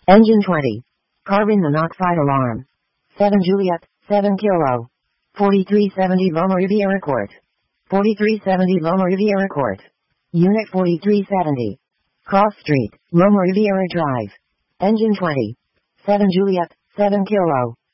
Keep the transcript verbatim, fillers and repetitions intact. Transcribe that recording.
Engine twenty. Carbon monoxide alarm. seven Juliet, seven Kilo. forty-three seventy Loma Riviera Court. forty-three seventy Loma Riviera Court. Unit forty-three seventy. Cross Street, Loma Riviera Drive. Engine twenty. seven Juliet, seven Kilo.